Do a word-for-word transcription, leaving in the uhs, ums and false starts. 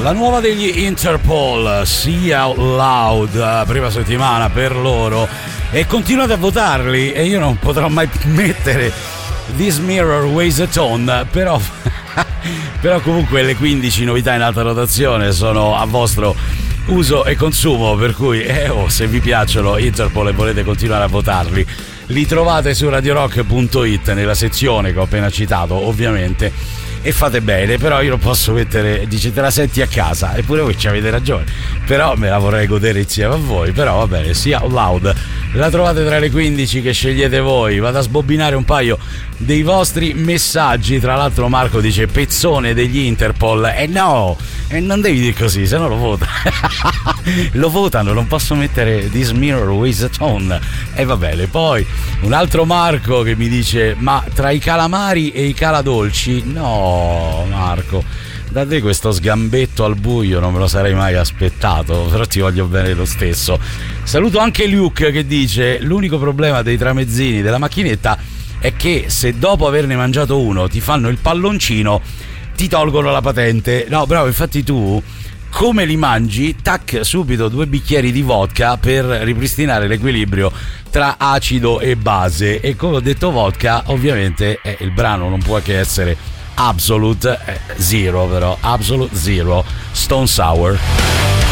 La nuova degli Interpol, See Out Loud, prima settimana per loro, e continuate a votarli e io non potrò mai mettere This Mirror Weighs a Ton, però però comunque le quindici novità in alta rotazione sono a vostro uso e consumo, per cui eh, oh, se vi piacciono Interpol e volete continuare a votarli, li trovate su radio rock punto it nella sezione che ho appena citato, ovviamente. E fate bene, però io non posso mettere, dice te la senti a casa, eppure voi ci avete ragione, però me la vorrei godere insieme a voi. Però va bene, sia loud, la trovate tra le quindici che scegliete voi. Vado a sbobbinare un paio dei vostri messaggi. Tra l'altro Marco dice pezzone degli Interpol, e eh no, e eh non devi dire così, se no lo vota lo votano, non posso mettere This Mirror Weighs a Ton. E eh, va bene. Poi un altro Marco che mi dice ma tra i calamari e i caladolci, no Marco, da te questo sgambetto al buio non me lo sarei mai aspettato, però ti voglio bene lo stesso. Saluto anche Luke che dice l'unico problema dei tramezzini della macchinetta è che se dopo averne mangiato uno ti fanno il palloncino ti tolgono la patente. No, bravo, infatti tu come li mangi? Tac, subito due bicchieri di vodka per ripristinare l'equilibrio tra acido e base. E come ho detto vodka, ovviamente eh, il brano non può che essere Absolute eh, Zero, però Absolute Zero Stone Sour.